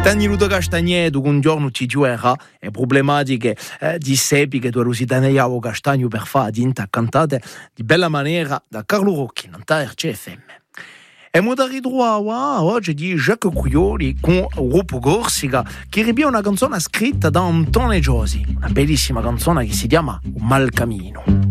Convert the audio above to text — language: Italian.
Danilo da Castagneto un giorno ci giura e problematiche di sepi che tu si tagliavo castagno per fare dinta cantate di bella maniera da Carlo Rocchi in RCFM. E mo da ritroviamo oggi di Jacques Cuioli con Gruppo Corsica che ribia una canzone scritta da Antonio Giosi, una bellissima canzone che si chiama Un mal camino.